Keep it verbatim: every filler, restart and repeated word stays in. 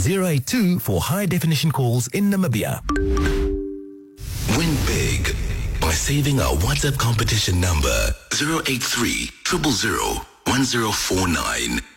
zero eight two for high-definition calls in Namibia. Win big by saving our WhatsApp competition number zero eight three, zero zero zero, one zero four nine.